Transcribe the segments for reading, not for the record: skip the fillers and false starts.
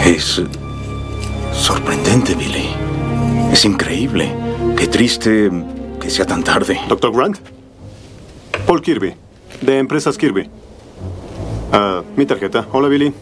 Es sorprendente, Billy. Es increíble. Qué triste que sea tan tarde. ¿Doctor Grant? Paul Kirby, de Empresas Kirby. Mi tarjeta. Hola, Billy.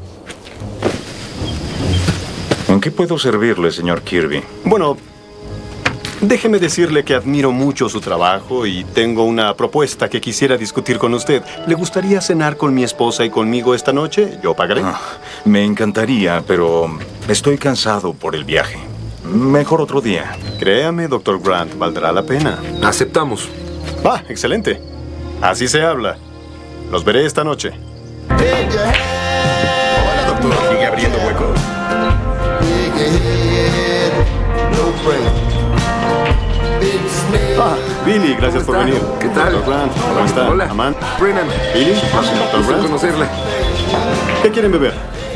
¿En qué puedo servirle, señor Kirby? Bueno, déjeme decirle que admiro mucho su trabajo y tengo una propuesta que quisiera discutir con usted. ¿Le gustaría cenar con mi esposa y conmigo esta noche? Yo pagaré. Me encantaría, pero estoy cansado por el viaje. Mejor otro día. Créame, Dr. Grant, valdrá la pena. Aceptamos. Excelente. Así se habla. Los veré esta noche. Hola, doctor. Sigue abriendo hueco. Billy, gracias por venir. ¿Qué tal? Dr. Grant, ¿cómo está? Hola. Amand. Brennan. Billy, Dr. Gusto Grant. conocerle. ¿Qué quieren beber?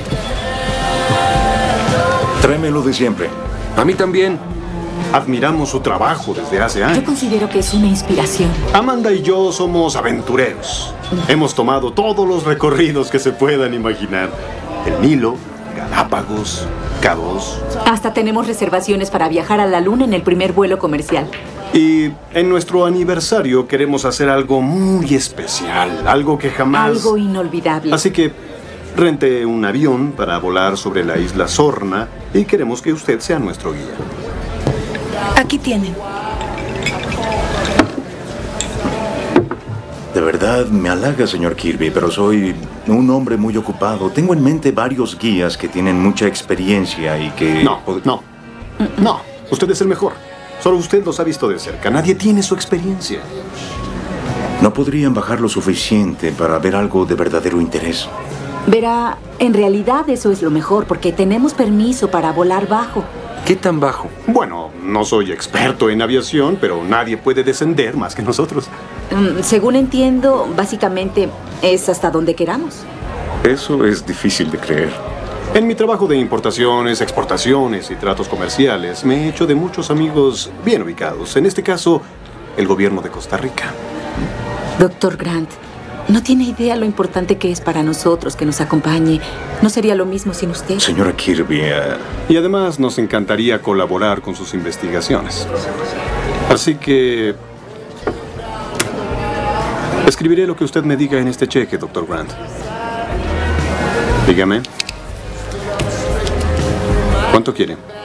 Tráemelo de siempre. A mí también. Admiramos su trabajo desde hace Yo años. considero que es una inspiración. Amanda y yo somos aventureros. Hemos tomado todos los recorridos que se puedan imaginar. El Nilo, Galápagos, K2. Hasta tenemos reservaciones para viajar a la Luna en el primer vuelo comercial. Y en nuestro aniversario queremos hacer algo muy especial, algo que jamás... Algo inolvidable. Así que rente un avión para volar sobre la isla Sorna y queremos que usted sea nuestro guía. Aquí tienen. De verdad, me halaga, señor Kirby, pero soy un hombre muy ocupado. Tengo en mente varios guías que tienen mucha experiencia y que... No. Usted es el mejor. Solo usted los ha visto de cerca. Nadie tiene su experiencia. ¿No podrían bajar lo suficiente para ver algo de verdadero interés? Verá, en realidad eso es lo mejor, porque tenemos permiso para volar bajo. ¿Qué tan bajo? Bueno, no soy experto en aviación, pero nadie puede descender más que nosotros. Según entiendo, básicamente es hasta donde queramos. Eso es difícil de creer. En mi trabajo de importaciones, exportaciones y tratos comerciales, me he hecho de muchos amigos bien ubicados. En este caso, el gobierno de Costa Rica. Doctor Grant, no tiene idea lo importante que es para nosotros que nos acompañe. No sería lo mismo sin usted. Señora Kirby... Y además nos encantaría colaborar con sus investigaciones. Así que... escribiré lo que usted me diga en este cheque, Dr. Grant. Dígame. ¿Cuánto quiere?